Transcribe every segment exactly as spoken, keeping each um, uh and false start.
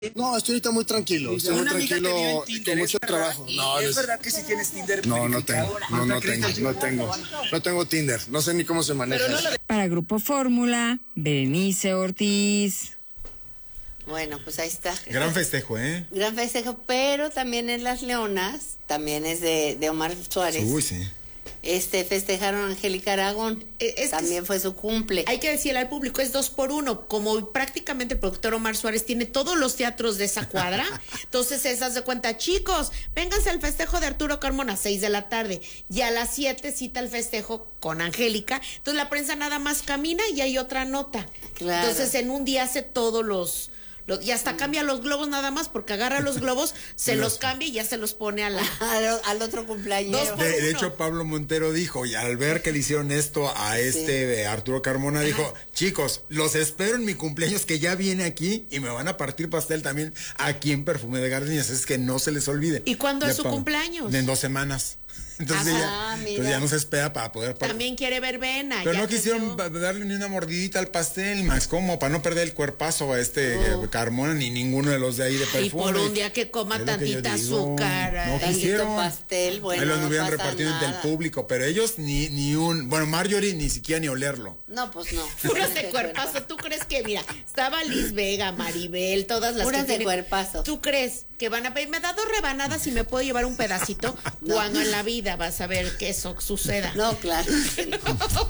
No, estoy ahorita muy tranquilo, estoy muy tranquilo, con mucho trabajo. No, ¿es verdad que si tienes Tinder? No, no tengo, no, no tengo, no tengo, no tengo Tinder, no sé ni cómo se maneja. Para Grupo Fórmula, Berenice Ortiz. Bueno, pues ahí está. Gran festejo, ¿eh? Gran festejo, pero también en Las Leonas, también es de, de Omar Suárez. Uy, sí. Este, festejaron a Angélica Aragón, es también fue su cumple. Hay que decirle al público, es dos por uno, como prácticamente el productor Omar Suárez tiene todos los teatros de esa cuadra, entonces esas de cuenta, chicos, vénganse al festejo de Arturo Carmona a seis de la tarde, y a las siete cita el festejo con Angélica, entonces la prensa nada más camina y hay otra nota, claro. Entonces en un día hace todos los... Y hasta cambia los globos nada más, porque agarra los globos, se los cambia y ya se los pone a la, al, al otro cumpleaños. De, de hecho, Pablo Montero dijo, y al ver que le hicieron esto a este sí. Arturo Carmona, ajá, dijo, chicos, los espero en mi cumpleaños que ya viene aquí y me van a partir pastel también aquí en Perfume de Gardenias, es que no se les olvide. ¿Y cuándo de es su Pablo. cumpleaños? En dos semanas. Entonces, ajá, ya, entonces ya no se espera para poder... Par... También quiere verbena. Pero ya no quisieron yo... darle ni una mordidita al pastel, más como para no perder el cuerpazo a este oh. Carmona ni ninguno de los de ahí de Perfume. Y por un día que coma es tantita que azúcar. No quisieron. Pastel, bueno, ahí lo no hubieran pasa repartido nada. entre el público, pero ellos ni, ni un... Bueno, Marjorie ni siquiera ni olerlo. No, pues no. Puras de cuerpazo. ¿Tú crees que, mira, estaba Liz Vega, Maribel, todas las puras que de tienen... cuerpazo. ¿Tú crees que van a pedir? Me da dos rebanadas y me puedo llevar un pedacito. No. Cuando en la vida vas a ver que eso suceda. No, claro que no.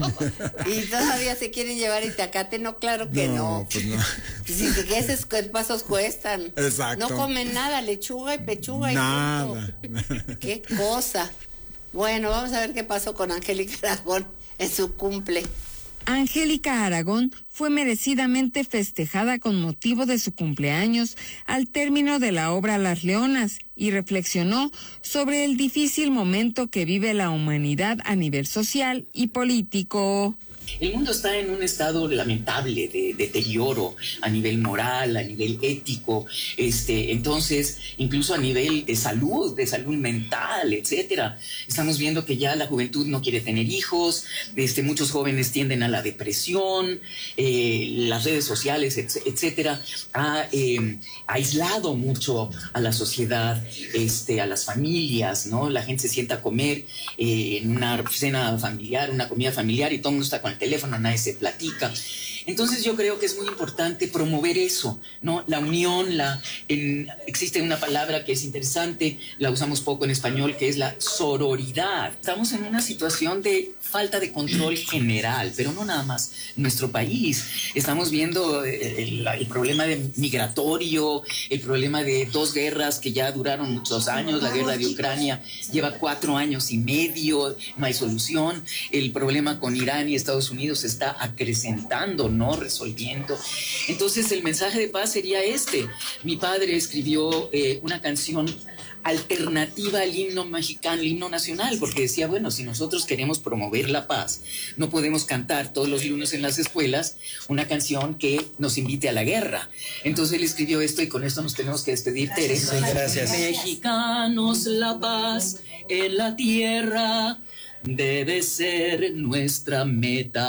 Y todavía se quieren llevar itacate, no, claro que no. No, pues no. Si que esos cuerpazos cuestan. Exacto. No comen nada, lechuga y pechuga nada. y punto. Qué cosa. Bueno, vamos a ver qué pasó con Angélica Aragón en su cumple. Angélica Aragón fue merecidamente festejada con motivo de su cumpleaños al término de la obra Las Leonas y reflexionó sobre el difícil momento que vive la humanidad a nivel social y político. El mundo está en un estado lamentable de, de deterioro a nivel moral, a nivel ético, este, entonces, incluso a nivel de salud, de salud mental, etcétera. Estamos viendo que ya la juventud no quiere tener hijos, este, muchos jóvenes tienden a la depresión, eh, las redes sociales, etcétera, ha eh, aislado mucho a la sociedad, este, a las familias, ¿no? La gente se sienta a comer eh, en una cena familiar, una comida familiar y todo el mundo está con el teléfono, nadie se platica. Entonces yo creo que es muy importante promover eso, ¿no? La unión, la en, existe una palabra que es interesante, la usamos poco en español, que es la sororidad. Estamos en una situación de falta de control general, pero no nada más en nuestro país. Estamos viendo el, el, el problema de migratorio, el problema de dos guerras que ya duraron muchos años, la guerra de Ucrania lleva cuatro años y medio, no hay solución, el problema con Irán y Estados Unidos se está acrecentando, no resolviendo. Entonces el mensaje de paz sería este. Mi padre escribió eh, una canción alternativa al himno mexicano, el himno nacional, porque decía, bueno, si nosotros queremos promover la paz, no podemos cantar todos los lunes en las escuelas una canción que nos invite a la guerra. Entonces él escribió esto y con esto nos tenemos que despedir, Tere. Sí, gracias. Mexicanos, la paz en la tierra debe ser nuestra meta.